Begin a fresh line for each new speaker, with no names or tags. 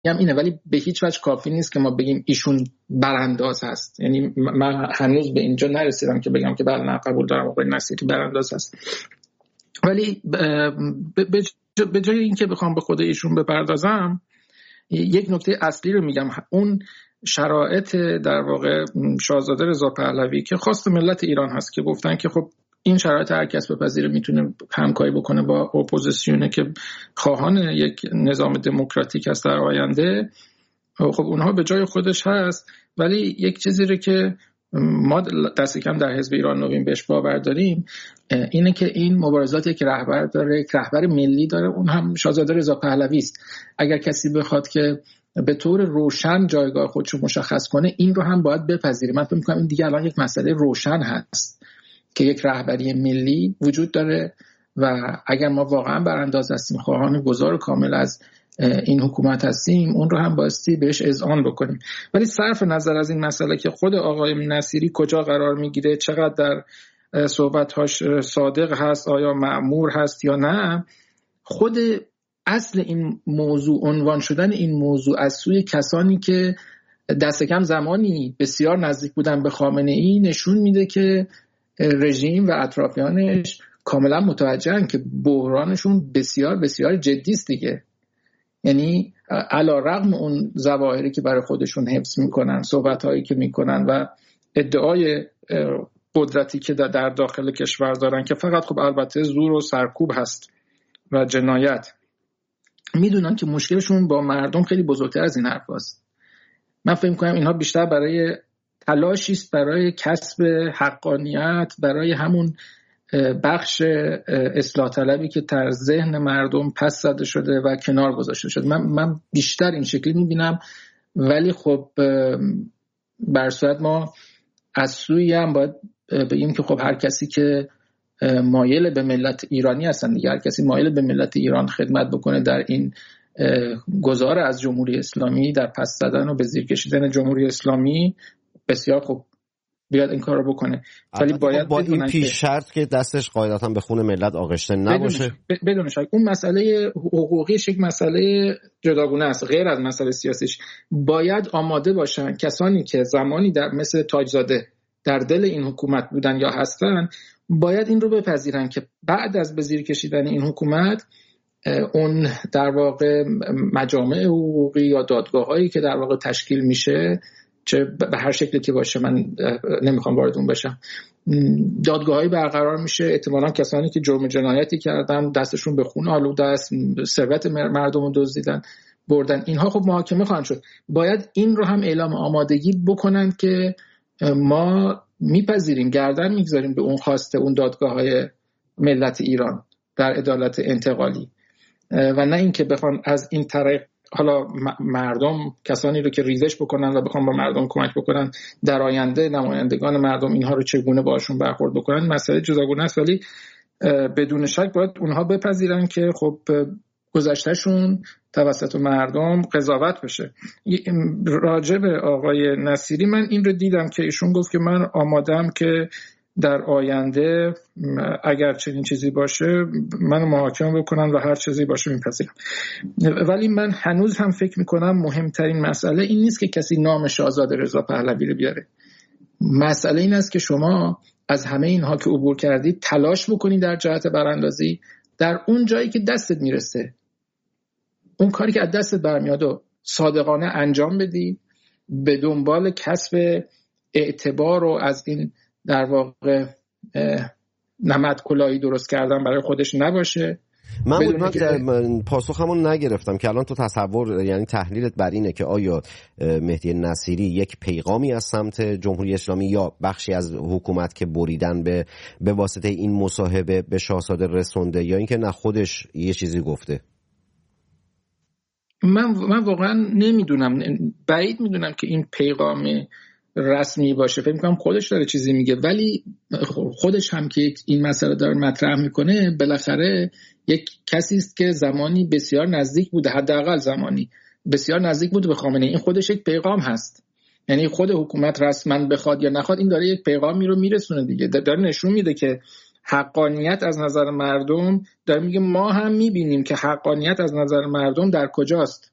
اینه، ولی به هیچ وجه کافی نیست که ما بگیم ایشون برانداز هست. یعنی من هنوز به اینجا نرسیدم که بگم که بله، نه قبول دارم آقای نصیری برانداز هست. ولی به جای اینکه بخوام به خود ایشون بپردازم، یک نکته اصلی رو میگم. اون شرایط در واقع شاهزاده رضا پهلوی که خواست ملت ایران هست که گفتن که خب این شرایط هر کس بپذیره میتونه همکاری بکنه با اپوزیسیونه که خواهان یک نظام دموکراتیک است در آینده. خب اونها به جای خودش هست، ولی یک چیزی رو که ما دست کم در حزب ایران نوین بهش باور داریم اینه که این مبارزاتی که رهبر داره، یک رهبر ملی داره، اون هم شاهزاده رضا پهلوی است. اگر کسی بخواد که به طور روشن جایگاه خودش رو مشخص کنه، این رو هم باید بپذیره. من فکر می‌کنم این دیگه الان یک مسئله روشن هست که یک رهبری ملی وجود داره و اگر ما واقعا برانداز هستیم، خواهان گذار کامل از این حکومت هستیم، اون رو هم بایستی بهش اذعان بکنیم. ولی صرف نظر از این مسئله که خود آقای نصیری کجا قرار میگیره، چقدر در صحبت‌هاش صادق هست، آیا مأمور هست یا نه، خود اصل این موضوع، عنوان شدن این موضوع از سوی کسانی که دست کم زمانی بسیار نزدیک بودن به خامنه‌ای نشون میده که رژیم و اطرافیانش کاملا متوجهن که بحرانشون بسیار بسیار جدی است دیگه. یعنی علی‌رغم اون ظواهری که برای خودشون حفظ میکنن، صحبت‌هایی که میکنن و ادعای قدرتی که در داخل کشور دارن که فقط خب البته زور و سرکوب هست و جنایت، میدونن که مشکلشون با مردم خیلی بزرگتر از این حرف هست. من فکر می‌کنم اینها بیشتر برای تلاشی است برای کسب حقانیت، برای همون بخش اصلاح طلبی که در ذهن مردم پس زده شده و کنار گذاشته شده. من بیشتر این شکلی میبینم. ولی خب بر صورت ما از سوی هم باید بگیم که خب هر کسی که مایل به ملت ایرانی هستن دیگه، هر کسی مایل به ملت ایران خدمت بکنه در این گذار از جمهوری اسلامی، در پس زدن و به زیر کشیدن جمهوری اسلامی، بسیار خوب بیاد این کار رو بکنه. ولی باید
با این پیش شرط که دستش قاعدتا به خون ملت آغشته نباشه.
بدون شک اون مسئله حقوقیش یک مسئله جداگونه است، غیر از مسئله سیاسیش. باید آماده باشن کسانی که زمانی در مثل تاجزاده در دل این حکومت بودن یا هستن، باید این رو بپذیرن که بعد از به زیر کشیدن این حکومت، اون در واقع مجامع حقوقی یا دادگاه‌هایی که در واقع تشکیل میشه، چه به هر شکلی که باشه، من نمیخوام وارد اون بشم، دادگاه‌هایی برقرار میشه. احتمالاً کسانی که جرم جنایتی کردن، دستشون به خون آلوده است، ثروت مردم رو دزدیدن، بردن، اینها خب محاکمه خواهند شد. باید این رو هم اعلام آمادگی بکنن که ما میپذیریم، گردن میگذاریم به اون خواسته اون دادگاه‌های ملت ایران در عدالت انتقالی، و نه اینکه بخوان از این طریق حالا مردم، کسانی رو که ریزش بکنن و بخوان با مردم کمک بکنن، در آینده نمایندگان مردم اینها رو چگونه باشون برخورد بکنن، مسئله جداگونه است. ولی بدون شک باید اونها بپذیرن که خب گذشتهشون توسط مردم قضاوت بشه. راجع به آقای نصیری من این رو دیدم که ایشون گفت که من آمادم که در آینده اگر چنین چیزی باشه منو محاکمه بکنن و هر چیزی باشه میپذیرم. ولی من هنوز هم فکر میکنم مهمترین مسئله این نیست که کسی نام شاهزاده رضا پهلوی رو بیاره. مسئله این است که شما از همه اینها که عبور کردید تلاش بکنید در جهت براندازی در اون جایی که دستت میرسه، اون کاری که از دستت برمیاد و صادقانه انجام بدی، به دنبال کسب اعتبار و از این در واقع نمد کلاهی درست کردن برای خودش نباشه.
من پاسخمون نگرفتم که الان تو تصور، یعنی تحلیلت بر اینه که آیا مهدی نصیری یک پیغامی از سمت جمهوری اسلامی یا بخشی از حکومت که بریدن به واسطه این مصاحبه به شاهزاده رسونده، یا اینکه نه خودش یه چیزی گفته؟
من واقعا نمیدونم، بعید میدونم که این پیغام رسمی باشه. فکر می‌کنم خودش داره چیزی میگه، ولی خودش هم که این مسئله داره مطرح میکنه، بالاخره یک کسی است که زمانی بسیار نزدیک بوده، حداقل زمانی بسیار نزدیک بوده به خامنه‌ای. این خودش یک پیغام هست، یعنی خود حکومت رسما بخواد یا نخواد این داره یک پیغامی رو میرسونه دیگه، داره نشون میده که حقانیت از نظر مردم، داره میگه ما هم میبینیم که حقانیت از نظر مردم در کجاست.